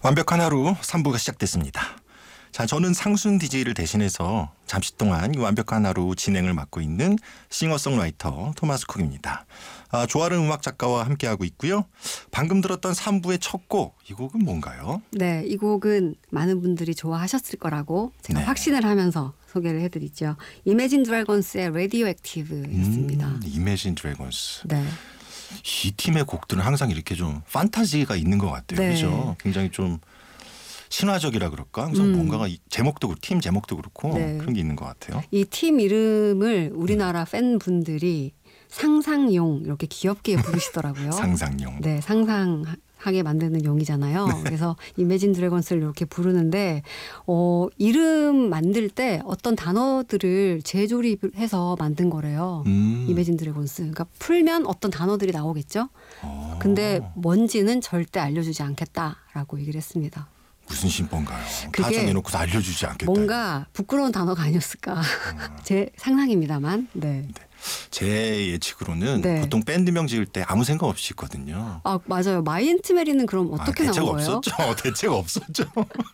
완벽한 하루 3부가 시작됐습니다. 자, 저는 상순 DJ를 대신해서 잠시 동안 이 완벽한 하루 진행을 맡고 있는 싱어송라이터 토마스 쿡입니다. 좋아하는 음악 작가와 함께하고 있고요. 방금 들었던 3부의 첫 곡, 이 곡은 뭔가요? 네, 이 곡은 많은 분들이 좋아하셨을 거라고 제가 확신을 하면서 소개를 해드리죠. 이매진 드래곤스의 레디오액티브였습니다. 이매진 드래곤스. 네. 이 팀의 곡들은 항상 이렇게 좀 판타지가 있는 것 같아요. 네. 그렇죠? 굉장히 좀 신화적이라 그럴까? 항상 뭔가가 제목도 그렇고 팀 제목도 그렇고 네. 그런 게 있는 것 같아요. 이 팀 이름을 우리나라 팬분들이 상상용 이렇게 귀엽게 부르시더라고요. 상상용. 네, 상상하게 만드는 용이잖아요. 그래서 이매진 드래곤스를 이렇게 부르는데 이름 만들 때 어떤 단어들을 재조립해서 만든 거래요. 이매진 드래곤스. 그러니까 풀면 어떤 단어들이 나오겠죠. 근데 뭔지는 절대 알려주지 않겠다라고 얘기를 했습니다. 무슨 심보인가요? 다 그게 정해놓고 알려주지 않겠다. 뭔가 부끄러운 단어가 아니었을까. 제 상상입니다만. 네. 제 예측으로는 네. 보통 밴드명 지을 때 아무 생각 없이 있거든요. 아, 맞아요. 마이앤트메리는 그럼 어떻게 나온 거예요? 대책 없었죠.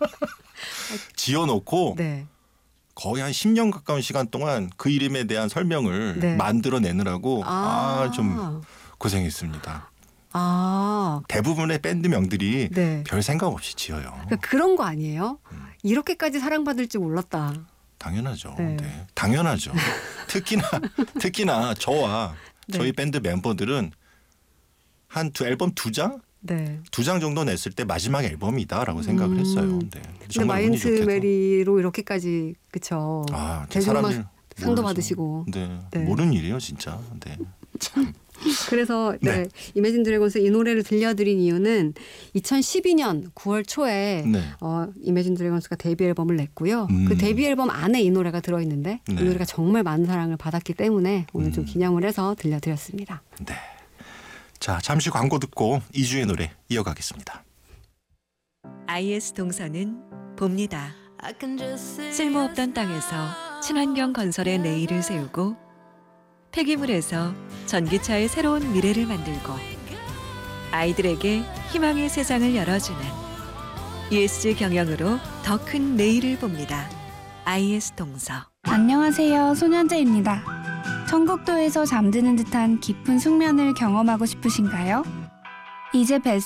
지어놓고 네. 거의 한 10년 가까운 시간 동안 그 이름에 대한 설명을 네. 만들어내느라고 좀 고생했습니다. 대부분의 밴드명들이 네. 별 생각 없이 지어요. 그러니까 그런 거 아니에요? 이렇게까지 사랑받을 줄 몰랐다. 당연하죠. 네. 네. 당연하죠. 특히나 저와 네. 저희 밴드 멤버들은 한 앨범 2장? 네. 2장 정도 냈을 때 마지막 앨범이다라고 생각을 했어요. 네. 근데 마이앤트메리로 이렇게까지 그쵸. 대중음악 상도 받으시고. 네. 네. 모르는 일이에요, 진짜. 네. 참. 그래서 네. 이매진 드래곤스 이 노래를 들려드린 이유는 2012년 9월 초에 이매진 드래곤스가 데뷔 앨범을 냈고요. 그 데뷔 앨범 안에 이 노래가 들어있는데 이 노래가 정말 많은 사랑을 받았기 때문에 오늘 좀 기념을 해서 들려드렸습니다. 네. 자, 잠시 광고 듣고 2주의 노래 이어가겠습니다. IS 동서는 봅니다. 쓸모없던 땅에서 친환경 건설의 내일을 세우고 폐기물에서 전기차의 새로운 미래를 만들고 아이들에게 희망의 세상을 열어주는 ESG 경영으로 더 큰 내일을 봅니다. IS 동서. 안녕하세요. 손현재입니다. 천국도에서 잠드는 듯한 깊은 숙면을 경험하고 싶으신가요? 이제 뱃